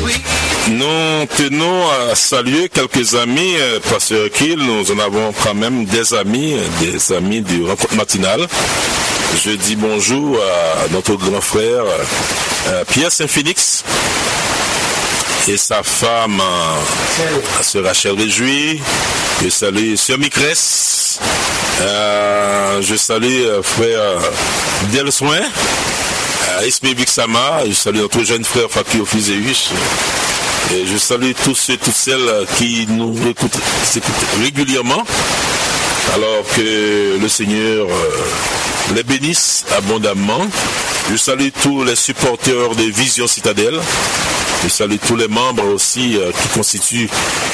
Nous tenons à saluer quelques amis, Pasteur Kiel. Nous en avons quand même des amis du rencontre matinale. Je dis bonjour à notre grand frère Pierre Saint-Félix et sa femme, Sœur Rachel Réjouis. Je salue Sœur Micresse. Je salue frère Delsoin, Ismaël Bixama. Je salue notre jeune frère Fakio Fizeus. Et je salue tous ceux et toutes celles qui nous écoutent régulièrement, alors que le Seigneur les bénisse abondamment. Je salue tous les supporters de Vision Citadelle. Je salue tous les membres aussi qui constituent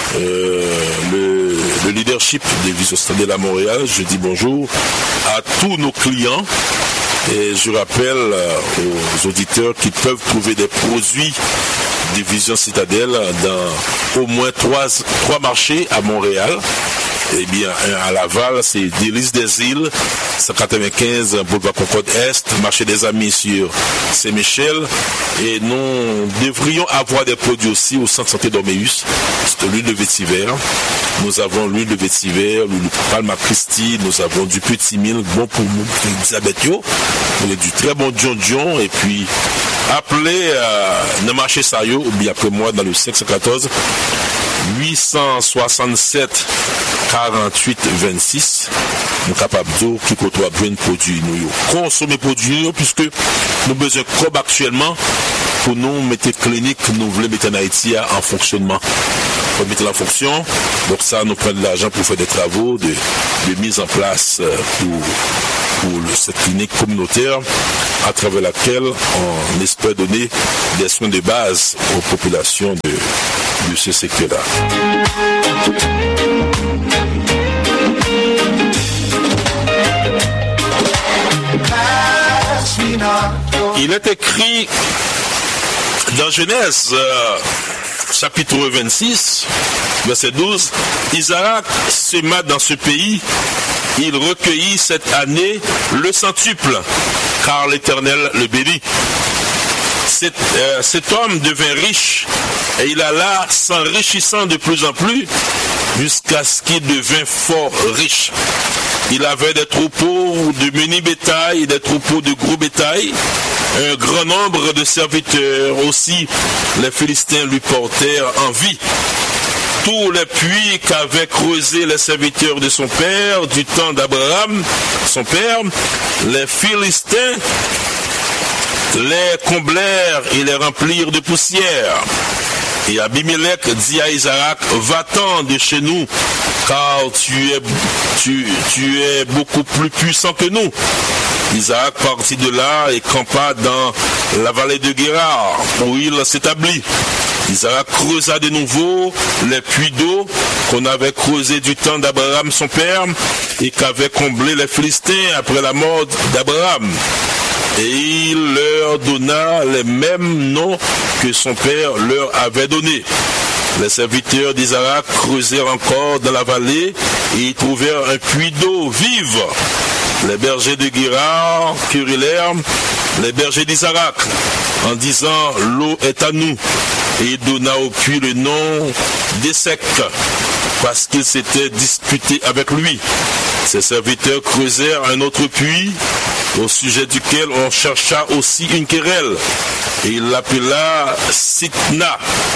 le leadership de Vision Citadelle à Montréal. Je dis bonjour à tous nos clients. Et je rappelle aux auditeurs qu'ils peuvent trouver des produits de Vision Citadelle dans au moins trois marchés à Montréal. Eh bien, à Laval, c'est Délices des Îles, 195 Boulevard Concorde Est, marché des Amis sur Saint-Michel. Et nous devrions avoir des produits aussi au centre santé d'Orméus, c'est l'huile de vétiver. Nous avons l'huile de vétiver, l'huile de Palma Christi, nous avons du Petit Mille, bon pour nous, Elisabeth Yo, du très bon Dion, et puis appelez le marché Sayo, ou bien après moi dans le 514 867 48 26. Nous sommes capables de qui côtoie bien produits nous consommer produits nous puisque nous besoin comme actuellement pour nous mettre clinique nous voulons mettre en Haïti en fonctionnement. Pour mettre en fonction, donc ça nous prend de l'argent pour faire des travaux de mise en place pour cette clinique communautaire à travers laquelle on espère donner des soins de base aux populations de ce secteur-là. Il est écrit dans Genèse chapitre 26, verset 12, Isaac sema dans ce pays, il recueillit cette année le centuple, car l'Éternel le bénit. Cet homme devint riche et il alla s'enrichissant de plus en plus jusqu'à ce qu'il devint fort riche. Il avait des troupeaux de menu bétail et des troupeaux de gros bétail, un grand nombre de serviteurs aussi. Les Philistins lui portèrent envie. Tous les puits qu'avaient creusés les serviteurs de son père du temps d'Abraham, son père, les Philistins les comblèrent et les remplirent de poussière. Et Abimelech dit à Isaac, va-t'en de chez nous, car tu es beaucoup plus puissant que nous. Isaac partit de là et campa dans la vallée de Guérar, où il s'établit. Isaac creusa de nouveau les puits d'eau qu'on avait creusés du temps d'Abraham son père et qu'avaient comblé les Philistins après la mort d'Abraham. Et il leur donna les mêmes noms que son père leur avait donnés. Les serviteurs d'Isaac creusèrent encore dans la vallée et y trouvèrent un puits d'eau vive. Les bergers de Guérar querellèrent les bergers d'Isaac en disant l'eau est à nous. Et il donna au puits le nom d'Essec parce qu'il s'était disputé avec lui. Ses serviteurs creusèrent un autre puits au sujet duquel on chercha aussi une querelle. Et il l'appela Sitna.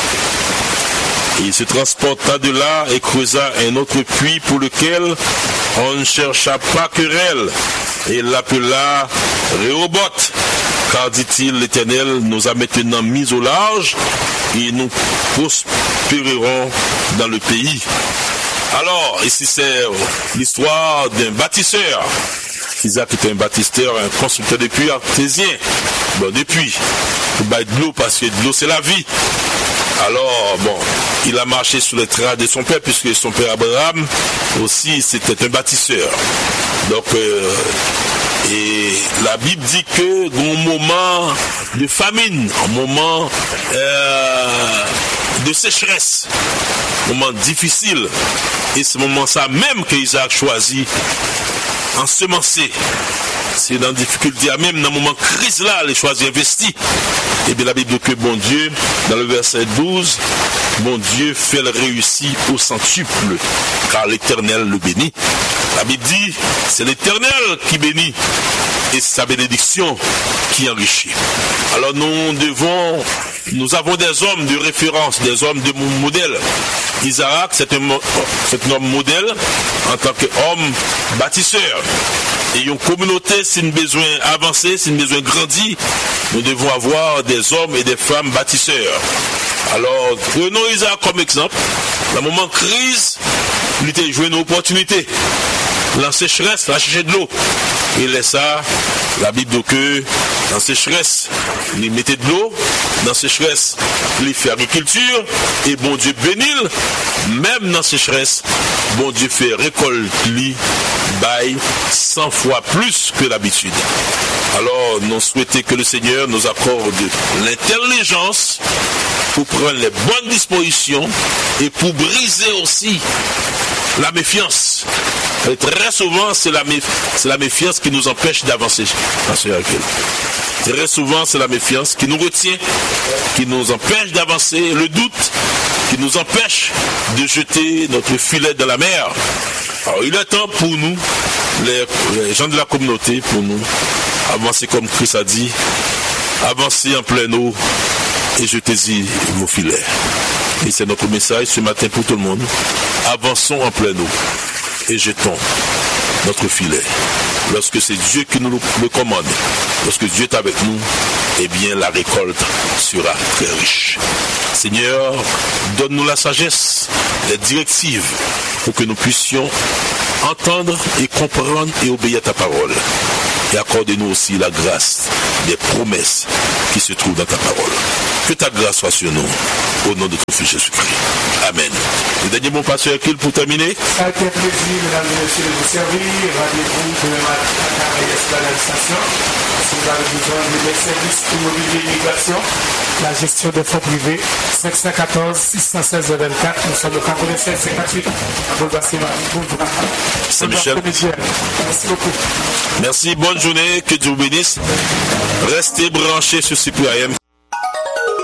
Il se transporta de là et creusa un autre puits pour lequel on ne chercha pas querelle. Et il l'appela Rehoboth. Car, dit-il, l'Éternel nous a maintenant mis au large et nous prospérerons dans le pays. Alors, ici c'est l'histoire d'un bâtisseur. Isaac était un bâtisseur, un constructeur de puits artésien. Bon, de puits. Pour battre de l'eau, parce que de l'eau c'est la vie. Alors, bon, il a marché sous les traces de son père, puisque son père Abraham aussi, c'était un bâtisseur. Donc, et la Bible dit que dans un moment de famine, un moment de sécheresse, un moment difficile, et c'est ce moment ça même que Isaac choisit ensemencer. C'est dans la difficulté, même dans le moment de crise là, il choisit investir. Et bien la Bible dit que bon Dieu, dans le verset 12, bon Dieu fait le réussir au centuple, car l'Éternel le bénit. La Bible dit, c'est l'Éternel qui bénit et sa bénédiction qui enrichit. Alors nous avons des hommes de référence, des hommes de modèle. Isaac, c'est un homme modèle en tant qu'homme bâtisseur. Et une communauté, si nous besoin avancer, si nous besoin grandir, nous devons avoir des hommes et des femmes bâtisseurs. Alors, prenons Isaac comme exemple. Dans le moment de crise, il était joué une opportunité. La sécheresse, la chercher de l'eau. Il laisse ça, la Bible dit que dans la sécheresse, il mettait de l'eau, dans la sécheresse, il fait agriculture, et bon Dieu bénit, même dans la sécheresse, bon Dieu fait récolte, bail 100 fois plus que l'habitude. Alors, nous souhaitons que le Seigneur nous accorde l'intelligence pour prendre les bonnes dispositions et pour briser aussi la méfiance. Et très souvent, c'est la méfiance qui nous empêche d'avancer. Très souvent, c'est la méfiance qui nous retient, qui nous empêche d'avancer, le doute qui nous empêche de jeter notre filet dans la mer. Alors, il est temps pour nous, les gens de la communauté, pour nous, avancer comme Christ a dit, avancer en pleine eau et jetez-y vos filets. Et c'est notre message ce matin pour tout le monde. Avançons en pleine eau et jetons notre filet. Lorsque c'est Dieu qui nous le commande, lorsque Dieu est avec nous, eh bien la récolte sera très riche. Seigneur, donne-nous la sagesse, les directives pour que nous puissions entendre et comprendre et obéir à ta parole. Et accorde-nous aussi la grâce des promesses qui se trouvent dans ta parole. Que ta grâce soit sur nous, au nom de ton Fils Jésus-Christ. Amen. Le dernier mot, pasteur Akil, pour terminer. Ça a été un plaisir, mesdames et messieurs, de vous servir. Rendez-vous demain matin à Carrière la législation. Si vous avez besoin de services immobiliers et migration, la gestion des fonds privés, 514 616 24. Nous sommes au 96 58. Saint-Michel. Merci beaucoup. Merci, bonne journée, que Dieu vous bénisse. Restez branchés sur CPIM.